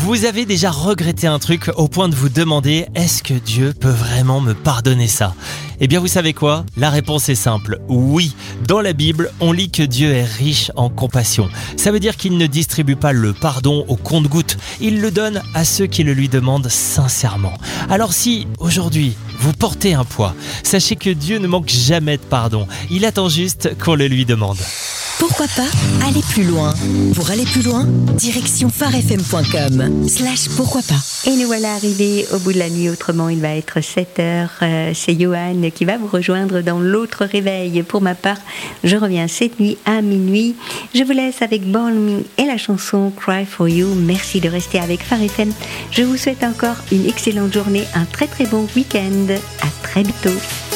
Vous avez déjà regretté un truc au point de vous demander « Est-ce que Dieu peut vraiment me pardonner ça ?» Eh bien vous savez quoi ? La réponse est simple, oui. Dans la Bible, on lit que Dieu est riche en compassion. Ça veut dire qu'il ne distribue pas le pardon au compte-gouttes. Il le donne à ceux qui le lui demandent sincèrement. Alors si, aujourd'hui, vous portez un poids, sachez que Dieu ne manque jamais de pardon. Il attend juste qu'on le lui demande. Pourquoi pas aller plus loin? Pour aller plus loin, direction farfm.com/pourquoi pas. Et nous voilà arrivés au bout de la nuit, autrement il va être 7h. C'est Johan qui va vous rejoindre dans l'autre réveil. Pour ma part, je reviens cette nuit à minuit. Je vous laisse avec Born Me et la chanson Cry For You. Merci de rester avec Phare FM. Je vous souhaite encore une excellente journée, un très très bon week-end. À très bientôt.